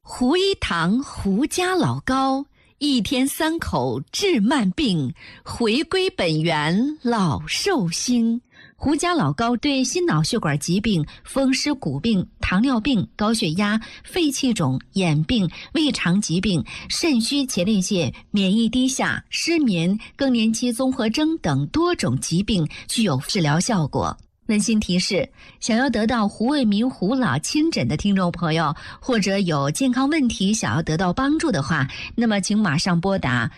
胡一堂胡家老高，一天3口治慢病，回归本源老寿星。胡家老高对心脑血管疾病、风湿骨病、糖尿病、高血压、肺气肿、眼病、胃肠疾病、肾虚前列腺、免疫低下、失眠、更年期综合征等多种疾病具有治疗效果。温馨提示：想要得到胡卫民胡老亲诊的听众朋友，或者有健康问题想要得到帮助的话，那么请马上拨打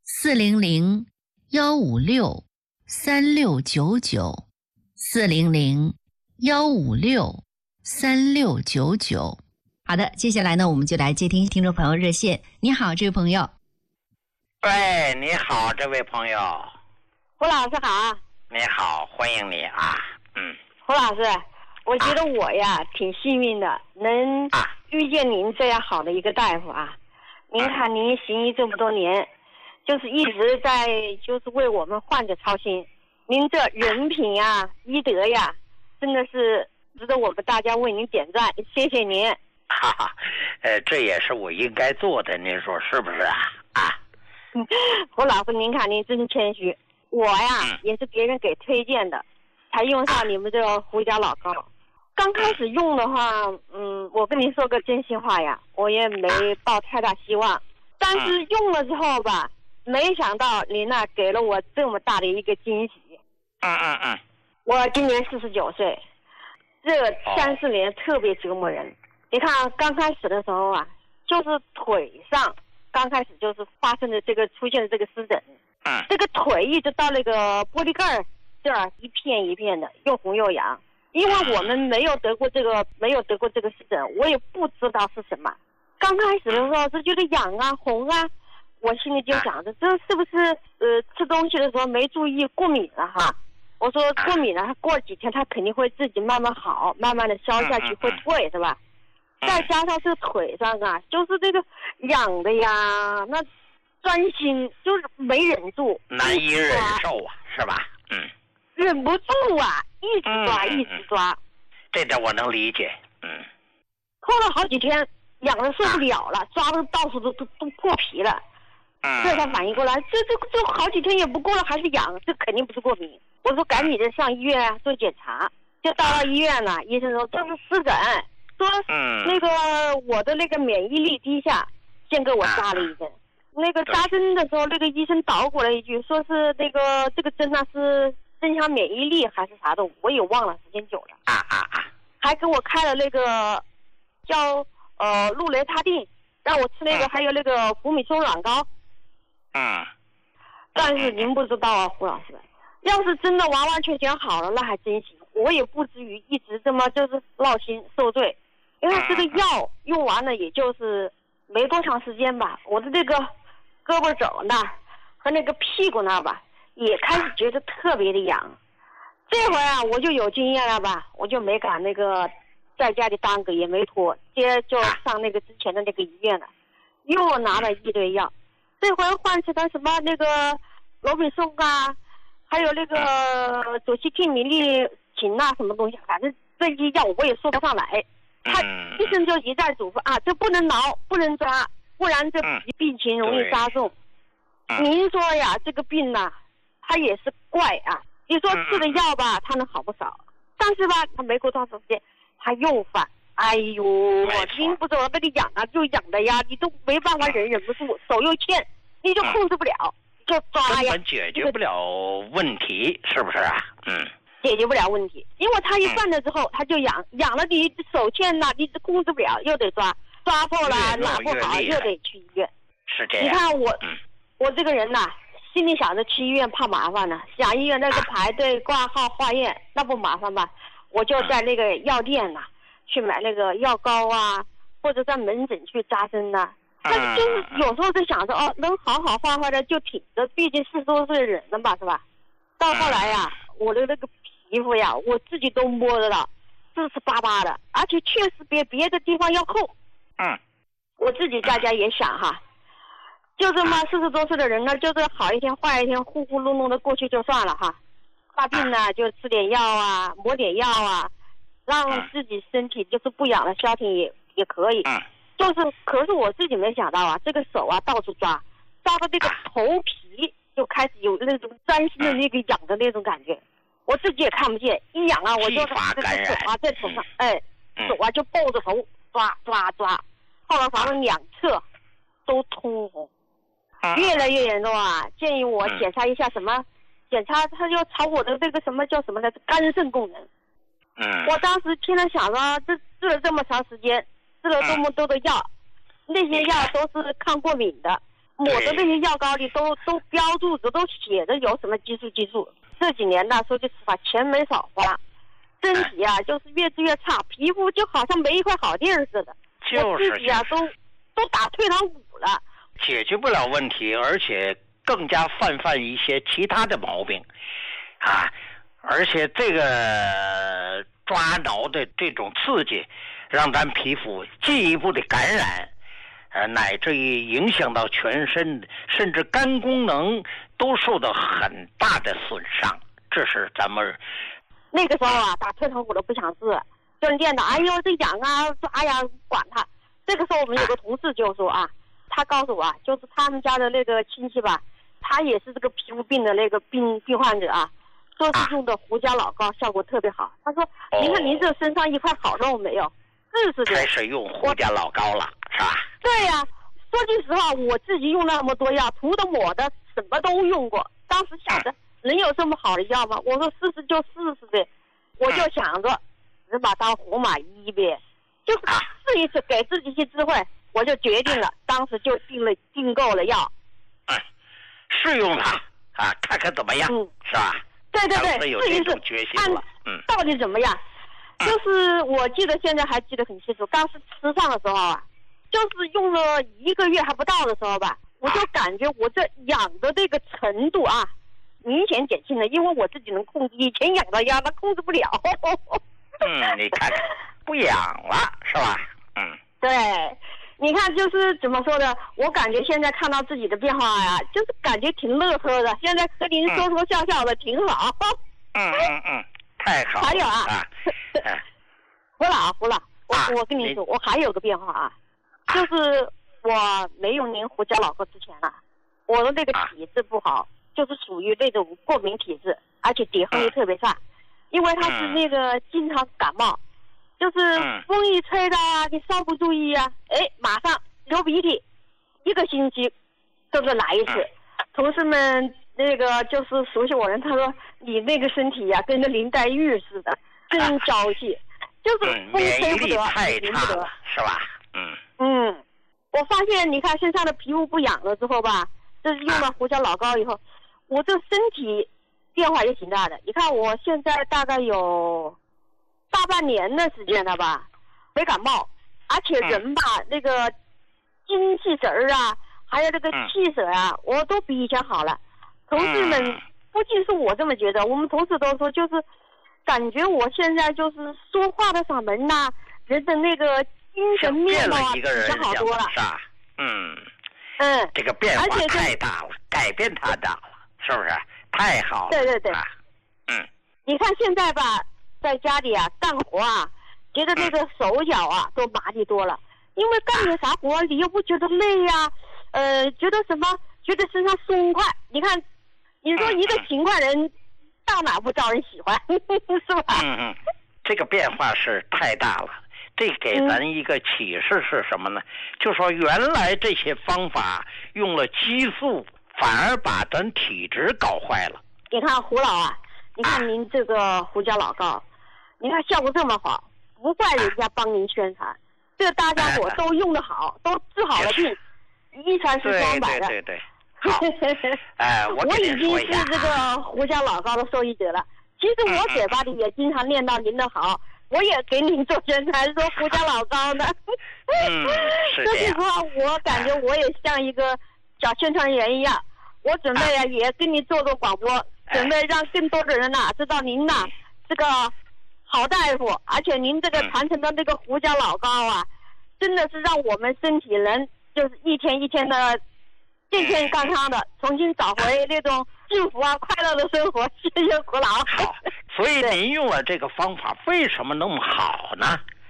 400-156-3699，400-156-3699。好的，接下来呢，我们就来接听众朋友热线。你好，这位朋友。 喂，你好，这位朋友。 胡老师好。 你好，欢迎你啊。 胡老师，我觉得我呀挺幸运的，能遇见您这样好的一个大夫啊。您看您行医这么多年，就是一直在就是为我们患者操心。您这人品呀、医德呀，真的是值得我们大家为您点赞，谢谢您。 哈哈，这也是我应该做的，您说是不是啊？ 胡老师，您看您真谦虚。我呀也是别人给推荐的，才用上你们这个胡家老高。刚开始用的话，我跟您说个真心话呀，我也没抱太大希望。但是用了之后吧，没想到您呢给了我这么大的一个惊喜。我今年49岁，这3-4年特别折磨人。你看刚开始的时候啊，就是腿上刚开始就是发生的出现的这个湿疹。这个腿一直到那个玻璃盖这儿一片一片的，又红又痒。因为我们没有得过这个湿疹，我也不知道是什么。刚开始的时候是觉得痒啊红啊，我心里就想着这是不是吃东西的时候没注意过敏了哈？我说过敏了，过几天它肯定会自己慢慢好，慢慢的消下去会退，是吧？再加上这腿上啊，就是这个痒的呀，那专心就是没忍住， 难以忍受啊，是吧？ 忍不住啊，一直抓，一直抓。 这点我能理解。 拖了好几天，痒的受不了了，抓的到处都破皮了。这才反应过来，这好几天也不过了，还是痒，这肯定不是过敏。我说赶紧的上医院啊做检查，就到了医院了，医生说这是湿疹，说那个我的那个免疫力低下，先给我扎了一针。那个扎针的时候，那个医生捣鼓了一句，说是这个针呢是增强免疫力还是啥的，我也忘了，时间久了。还给我开了那个叫氯雷他定，让我吃那个，还有那个福米松软膏。但是您不知道啊，胡老师，要是真的完完全全好了，那还真行，我也不至于一直这么就是闹心受罪。因为这个药用完了，也就是没多长时间吧，我的这个胳膊肘那儿和那个屁股那儿吧，也开始觉得特别的痒。这回啊，我就有经验了吧，我就没敢那个在家里耽搁，也没拖，直接就上那个之前的那个医院了，又拿了一堆药。这回换成了什么那个罗比松啊，还有那个左西替米利嗪啊，什么东西，反正这些药我也说不上来。他医生就一再嘱咐啊，这不能挠，不能抓，不然这病情容易加重。您说呀，这个病呢，它也是怪啊。你说吃的药吧，它能好不少，但是吧，它没过多长时间，它又犯。哎呦，您不知道那个痒啊，就痒的呀，你都没办法忍不住，手又欠，你就控制不了，就抓呀。 根本解决不了问题，是不是啊？ 解决不了问题，因为他一犯了之后，他就痒，痒了你手欠了，你控制不了，又得抓错了，哪不好又得去医院。 是这样。 你看我这个人呐，心里想着去医院怕麻烦呢，想医院那个排队挂号化验那不麻烦吧？我就在那个药店呐去买那个药膏啊，或者在门诊去扎针呐。但是就是有时候就想着能好好坏坏的就挺着，毕竟40多岁的人了吧，是吧？到后来呀，我的那个皮肤呀，我自己都摸得到，湿湿巴巴的，而且确实比别的地方要厚。我自己在家也想哈，就这么40多岁的人呢，就是好一天坏一天，呼呼隆隆的过去就算了哈。大病呢就吃点药啊，抹点药啊，让自己身体就是不痒的消停也可以。 可是我自己没想到啊，这个手啊到处抓到这个头皮就开始有那种钻心的那个痒的那种感觉，我自己也看不见，一痒啊，我就这个手啊在头上，手啊就抱着头抓，后来反正2侧都通红，越来越严重啊！建议我检查一下什么？检查他要查我的那个什么叫什么来着？肝肾功能。我当时听了想着，治了这么长时间，治了这么多的药，那些药都是抗过敏的，抹的那些药膏里都标注着，都写着有什么激素。这几年呢，说句实话，钱没少花，身体啊就是越治越差，皮肤就好像没一块好地儿似的。我自己啊都打退堂鼓了， 解决不了问题，而且更加犯一些其他的毛病，而且这个抓挠的这种刺激，让咱皮肤进一步的感染，乃至于影响到全身，甚至肝功能都受到很大的损伤。这是咱们那个时候啊，打退堂鼓都不想治，就念叨，哎呦这痒啊抓呀，管他。这个时候我们有个同事就说啊，他告诉我啊，就是他们家的那个亲戚吧，他也是这个皮肤病的那个病患者啊，说是用的胡椒老膏效果特别好。他说，您看您这身上一块好肉没有？是的。 开始用胡椒老膏了，是吧？ 对呀，说句实话，我自己用那么多药，涂的抹的什么都用过。当时想着能有这么好的药吗？我说试试就试试呗，我就想着只把当活马医呗，就是试一次，给自己一些智慧，我就决定了，当时就订购了药， 试用它看看怎么样，是吧？ 对，试一试，看到底怎么样。就是我记得现在还记得很清楚，刚是吃上的时候啊，就是用了1个月还不到的时候吧，我就感觉我这痒的这个程度啊，明显减轻了，因为我自己能控制，以前痒的呀，那控制不了。 你看不痒了是吧？ 对，你看就是怎么说呢？我感觉现在看到自己的变化呀，就是感觉挺乐呵的。现在和您说笑笑的，挺好。 太好了。 还有胡老，我跟你说，我还有个变化啊，就是我没用您胡椒老膏之前啊，我的那个体质不好，就是属于那种过敏体质，而且抵抗力特别差，因为他是那个经常感冒，就是风一吹的啊，你稍不注意啊，马上流鼻涕，1个星期都是来一次。同事们那个就是熟悉我人，他说你那个身体呀，跟着林黛玉似的，真娇气，就是风吹不得，淋不得， 是吧？ 我发现你看身上的皮肤不痒了之后吧，这是用了胡椒老膏以后，我这身体变化也挺大的。你看我现在大概有大半年的时间了吧，没感冒，而且人吧那个精气神儿啊，还有这个气色啊，我都比以前好了。同事们不仅是我这么觉得，我们同事都说，就是感觉我现在就是说话的嗓门呐，人的那个精神面貌啊，比较好多了。 是吧？这个变化太大了，改变太大了，是不是？太好了。 对。你看现在吧，在家里啊干活啊，觉得那个手脚啊都麻利多了，因为干点啥活你又不觉得累呀，觉得什么？觉得身上松快。你看，你说一个勤快人到哪不招人喜欢，是吧？ 这个变化是太大了。这给咱一个启示是什么呢？就说原来这些方法用了激素，反而把咱体质搞坏了。 你看胡老啊，你看您这个胡椒老膏，你看效果这么好，不怪人家帮您宣传，这大家伙都用得好，都治好了病，一传十双百的。 对。好， 我已经是这个胡椒老膏的受益者了。其实我嘴巴里也经常念叨您的好，我也给您做宣传，说胡椒老膏呢。 是这样。 说实话，我感觉我也像一个小宣传员一样，我准备也跟您做广播，准备让更多的人知道您这个好大夫，而且您这个传承的那个胡椒老膏啊，真的是让我们身体人就是一天一天的健健康康的，重新找回那种幸福啊快乐的生活。谢谢胡老。 好，所以您用了这个方法为什么那么好呢？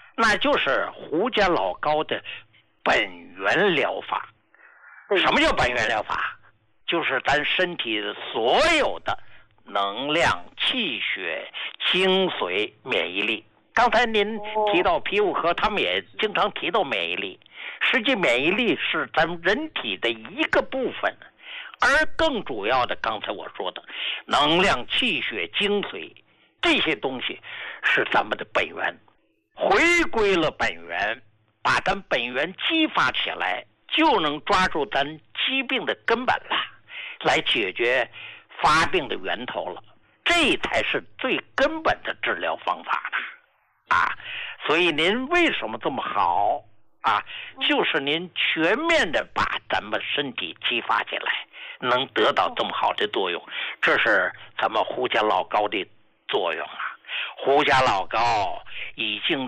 那就是胡家老高的本源疗法。什么叫本源疗法？就是咱身体所有的能量、气血、精髓、免疫力。刚才您提到皮肤科，他们也经常提到免疫力。实际免疫力是咱们人体的一个部分，而更主要的，刚才我说的能量、气血、精髓这些东西是咱们的本源。回归了本源，把咱本源激发起来，就能抓住咱疾病的根本了，来解决发病的源头了。这才是最根本的治疗方法呢。所以您为什么这么好就是您全面的把咱们身体激发起来，能得到这么好的作用，这是咱们胡家老高的作用啊。胡家老高已经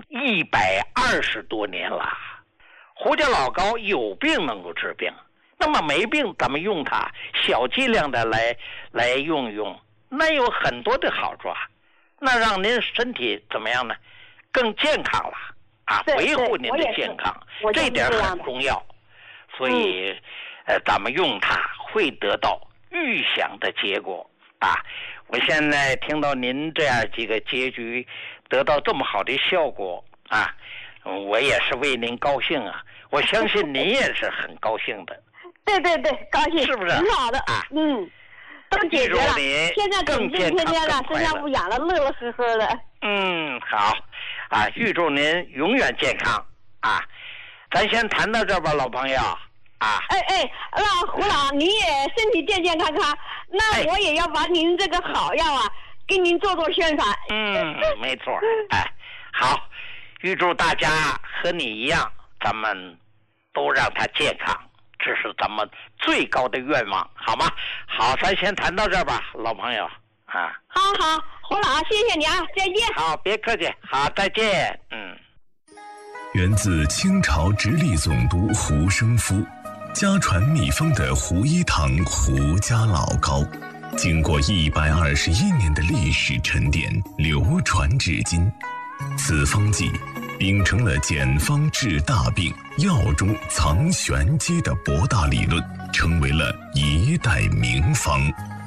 120多年了。胡家老高有病能够治病，那么没病咱们用它小剂量的来用，那有很多的好处，那让您身体怎么样呢？更健康了维护您的健康，这点很重要。所以咱们用它会得到预想的结果我现在听到您这样几个结局得到这么好的效果我也是为您高兴我相信您也是很高兴的。 对，高兴， 是不是挺好的都解决了，现在更天天了，身上不痒了，乐乐呵呵的。 好预祝您永远健康咱先谈到这吧，老朋友那胡老您也身体健健康康，那我也要把您这个好药给您做宣传。 没错。好，预祝大家和你一样，咱们都让他健康，这是咱们最高的愿望，好吗？好，咱先谈到这吧，老朋友好，胡老，谢谢你再见。 好，别客气，好，再见。 源自清朝直隶总督胡生夫，家传秘方的胡一堂胡家老高，经过121年的历史沉淀，流传至今。此方剂秉承了简方治大病、药中藏玄机的博大理论，成为了一代名方。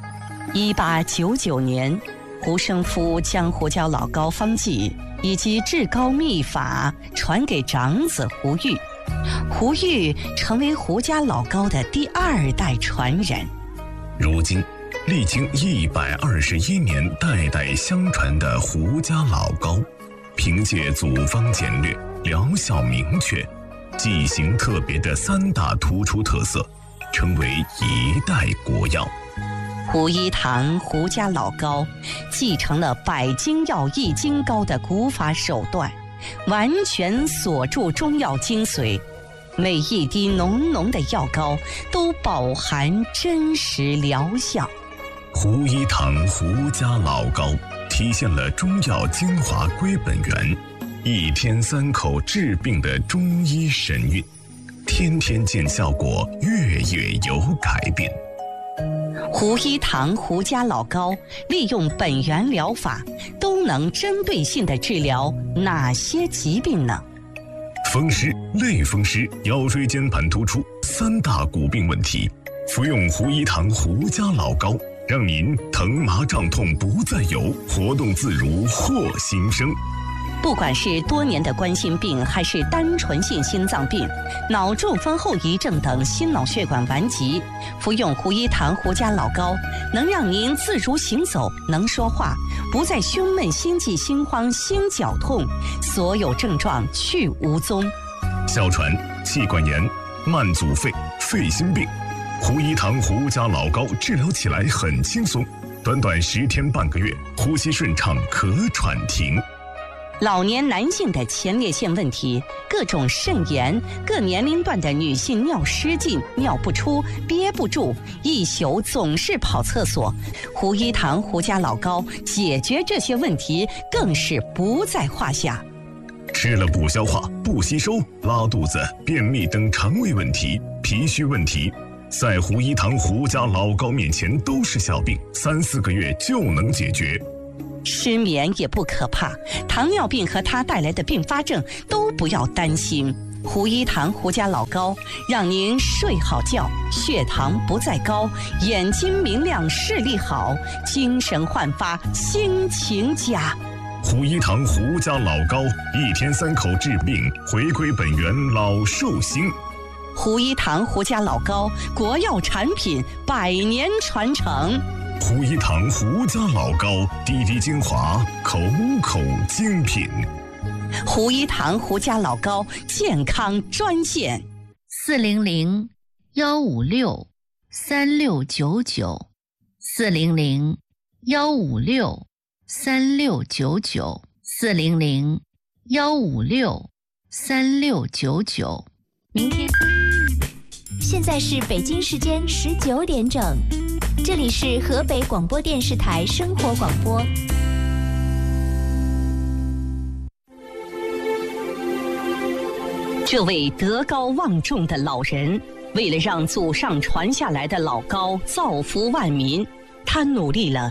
1899年，胡生夫将胡家老高方剂以及至高秘法传给长子胡玉，胡玉成为胡家老高的第2代传人。 如今，历经121年代代相传的胡家老高，凭借组方简略、疗效明确、剂型特别的3大突出特色，成为一代国药。 胡一堂胡家老高继承了百金药一金膏的古法手段，完全锁住中药精髓，每一滴浓浓的药膏都饱含真实疗效。 胡一堂胡家老高体现了中药精华归本源，1天3口治病的中医神韵，天天见效果，月月有改变。 胡一堂胡家老高利用本源疗法，都能针对性地治疗哪些疾病呢？ 风湿、类风湿、腰椎间盘突出3大骨病问题，服用胡一堂胡家老高，让您疼麻胀痛不再有，活动自如获新生。 不管是多年的冠心病，还是单纯性心脏病、脑中风后遗症等心脑血管顽疾，服用胡一堂胡家老高，能让您自如行走，能说话，不再胸闷、心悸、心慌、心绞痛，所有症状去无踪。 哮喘、气管炎、慢阻肺、肺心病，胡一堂胡家老高治疗起来很轻松，短短10天半个月，呼吸顺畅，咳喘停。 老年男性的前列腺问题、各种肾炎、各年龄段的女性尿失禁、尿不出、憋不住，一宿总是跑厕所，胡一堂胡家老高解决这些问题更是不在话下。 吃了不消化、不吸收、拉肚子、便秘等肠胃问题、脾虚问题，在胡一堂胡家老高面前都是小病，3、4个月就能解决。 失眠也不可怕，糖尿病和它带来的并发症都不要担心。胡一堂胡家老膏让您睡好觉，血糖不再高，眼睛明亮，视力好，精神焕发，心情佳。 胡一堂胡家老膏，1天3口治病，回归本源老寿星。 胡一堂胡家老膏，国药产品，100年传承。 胡一堂胡家老膏，滴滴精华，口口精品。 胡一堂胡家老膏健康专线 400-156-3699，400-156-3699。明天。 现在是北京时间19点整，这里是河北广播电视台生活广播。 这位德高望重的老人，为了让祖上传下来的老膏造福万民，他努力了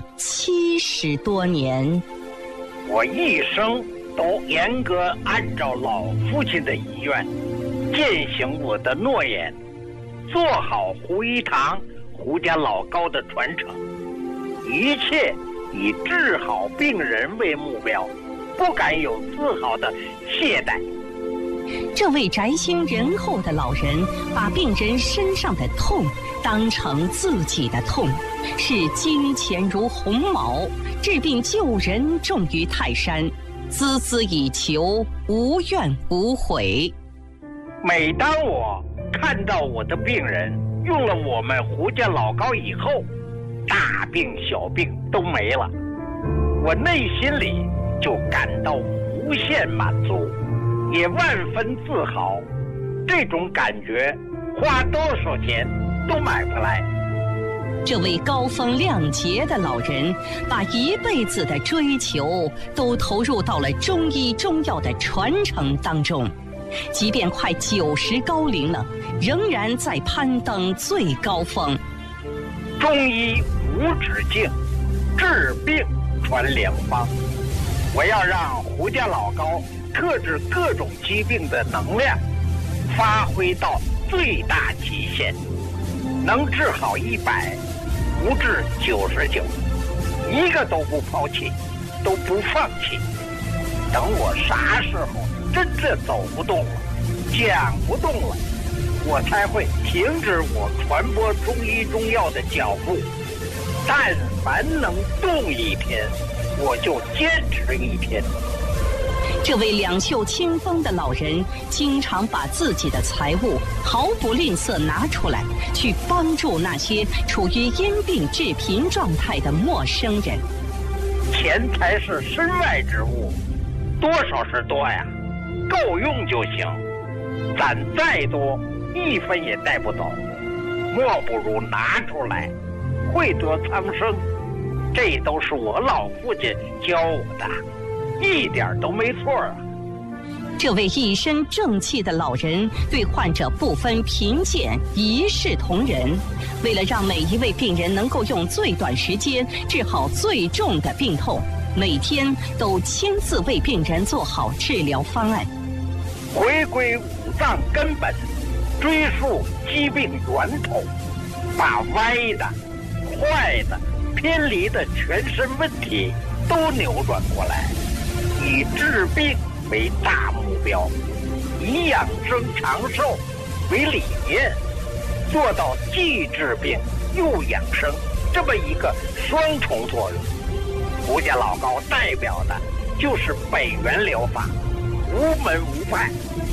70多年。 我一生都严格按照老父亲的遗愿，践行我的诺言，做好胡一堂胡家老膏的传承，一切以治好病人为目标，不敢有丝毫的懈怠。 这位宅心仁厚的老人，把病人身上的痛当成自己的痛，视金钱如鸿毛，治病救人重于泰山，孜孜以求，无怨无悔。 每当我看到我的病人用了我们胡家老膏以后，大病小病都没了，我内心里就感到无限满足，也万分自豪。这种感觉花多少钱都买不来。 这位高风亮节的老人，把一辈子的追求都投入到了中医中药的传承当中，即便快90高龄了，仍然在攀登最高峰。 中医无止境，治病传良方。我要让胡家老膏克制各种疾病的能量发挥到最大极限，能治好100，不治99，一个都不抛弃，都不放弃。等我啥时候真正走不动了，讲不动了，我才会停止我传播中医中药的脚步。但凡能动一天，我就坚持1天。 这位两袖清风的老人，经常把自己的财物毫不吝啬拿出来，去帮助那些处于因病致贫状态的陌生人。 钱财是身外之物，多少是多呀，够用就行。攒再多，1分也带不走，莫不如拿出来，惠泽苍生。这都是我老父亲教我的，一点都没错啊。 这位一身正气的老人对患者不分贫贱，一视同仁。为了让每一位病人能够用最短时间治好最重的病痛，每天都亲自为病人做好治疗方案， 回归五脏根本，追溯疾病源头，把歪的、坏的、偏离的全身问题都扭转过来，以治病为大目标，以养生长寿为理念，做到既治病又养生这么一个双重作用。胡家老膏代表的就是北元疗法，无门无派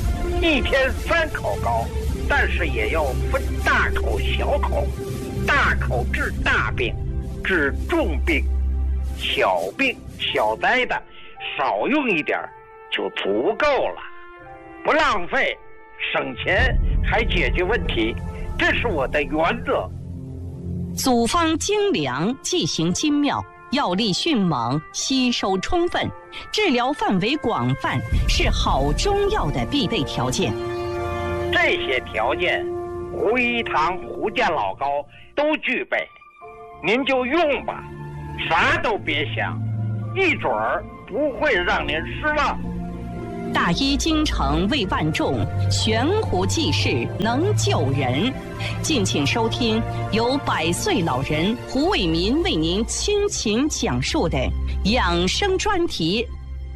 ，1天3口膏，但是也要分大口小口，大口治大病，治重病，小病小灾的少用一点就足够了，不浪费，省钱还解决问题，这是我的原则。 组方精良，剂型精妙，药力迅猛，吸收充分，治疗范围广泛，是好中药的必备条件。 这些条件，胡一堂胡家老膏都具备，您就用吧，啥都别想， 一准儿不会让您失望。 大医精诚为万众，悬壶济世能救人。敬请收听由100岁老人胡伟民为您倾情讲述的养生专题。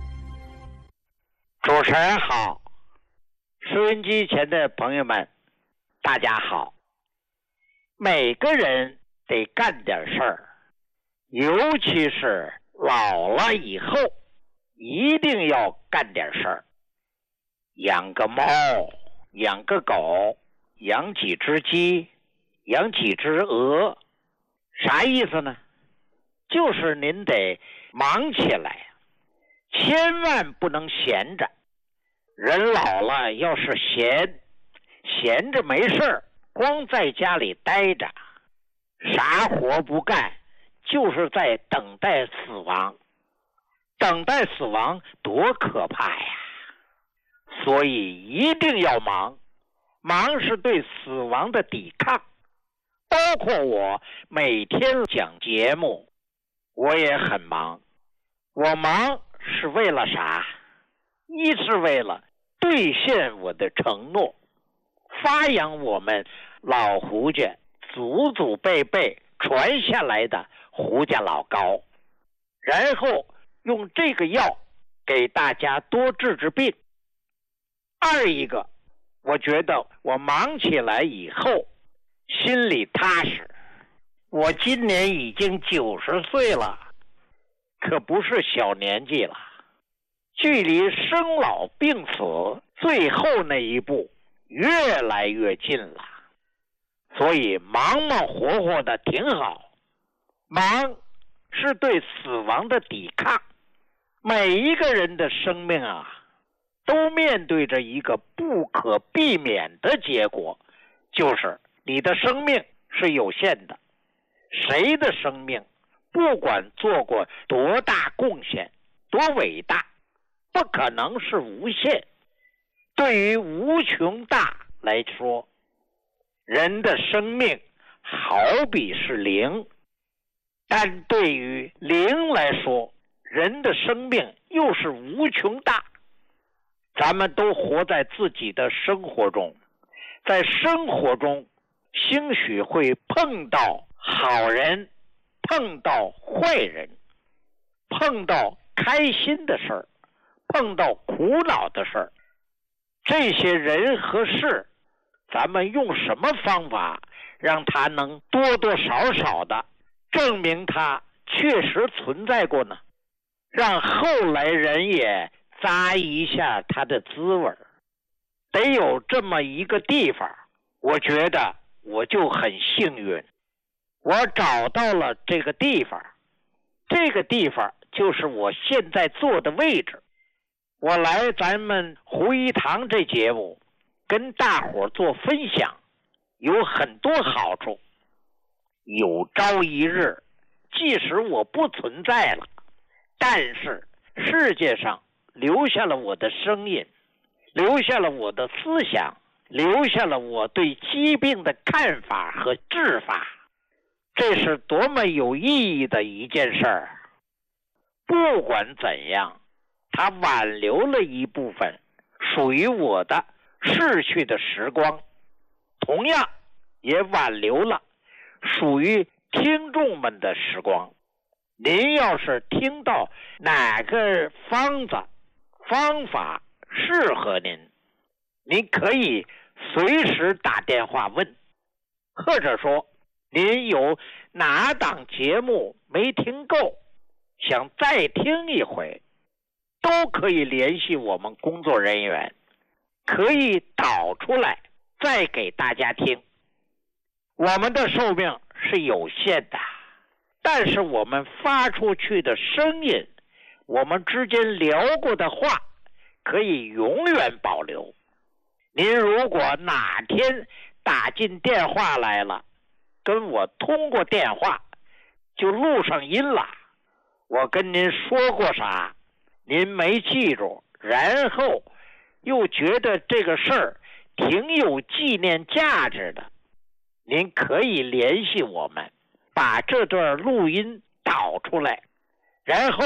主持人好，收音机前的朋友们，大家好。每个人得干点事儿，尤其是老了以后，一定要干点事儿。养个猫，养个狗，养几只鸡，养几只鹅，啥意思呢？就是您得忙起来，千万不能闲着。人老了要是闲着没事儿，光在家里待着，啥活不干，就是在等待死亡。等待死亡多可怕呀！所以一定要忙，忙是对死亡的抵抗。包括我每天讲节目，我也很忙。我忙是为了啥？一是为了兑现我的承诺，发扬我们老胡家祖祖辈辈传下来的胡家老膏，然后用这个药给大家多治病。二一个，我觉得我忙起来以后心里踏实。我今年已经90岁了，可不是小年纪了，距离生老病死最后那一步越来越近了。所以忙忙活活的挺好。忙是对死亡的抵抗。每一个人的生命啊，都面对着一个不可避免的结果，就是你的生命是有限的。谁的生命不管做过多大贡献，多伟大，不可能是无限。对于无穷大来说，人的生命好比是零，但对于零来说，人的生命又是无穷大。咱们都活在自己的生活中，在生活中兴许会碰到好人，碰到坏人，碰到开心的事儿，碰到苦恼的事儿。这些人和事，咱们用什么方法让他能多多少少的证明他确实存在过呢？让后来人也咂一下他的滋味，得有这么一个地方。我觉得我就很幸运，我找到了这个地方。这个地方就是我现在坐的位置。我来咱们胡一堂这节目跟大伙做分享，有很多好处。有朝一日，即使我不存在了，但是世界上留下了我的声音，留下了我的思想，留下了我对疾病的看法和治法。这是多么有意义的一件事儿！不管怎样，它挽留了一部分属于我的逝去的时光，同样也挽留了属于听众们的时光。您要是听到哪个方法适合您，您可以随时打电话问，或者说您有哪档节目没听够，想再听一回，都可以联系我们工作人员，可以导出来再给大家听。我们的寿命是有限的，但是我们发出去的声音，我们之间聊过的话，可以永远保留。您如果哪天打进电话来了，跟我通过电话就录上音了，我跟您说过啥，您没记住，然后又觉得这个事儿挺有纪念价值的，您可以联系我们，把这段录音导出来，然后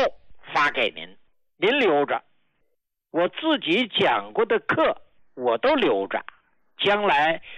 发给您，您留着。我自己讲过的课我都留着，将来